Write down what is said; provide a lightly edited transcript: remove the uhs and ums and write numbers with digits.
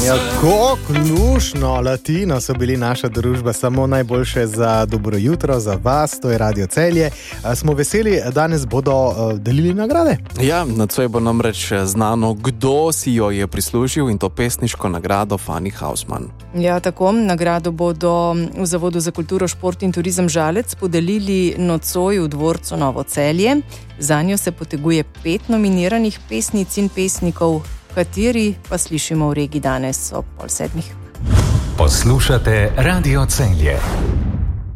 Ja, kako lušno, latino so bili naša družba, samo najboljše za dobro jutro, za vas, to je Radio Celje. Smo veseli, danes bodo delili nagrade. Ja, nocoj bo namreč znano, kdo si jo je prislužil, in to pesniško nagrado Fanny Hausmann. Ja, tako, nagrado bodo v Zavodu za kulturo, šport in turizem Žalec podelili nocoj v dvorcu Novo Celje. Zanjo se poteguje 5 nominiranih pesnic in pesnikov, kateri pa slišimo v regiji danes ob 6:30. Poslušate Radio Celje.